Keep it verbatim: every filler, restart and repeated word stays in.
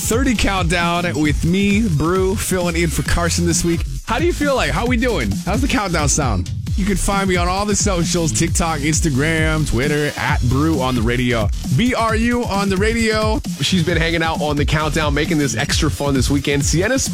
thirty countdown with me, Brew, filling in for Carson this week. How do you feel like? How we doing? How's the countdown sound? You can find me on all the socials, TikTok, Instagram, Twitter, at Brew on the radio. B R U on the radio. She's been hanging out on the countdown, making this extra fun this weekend. Sienna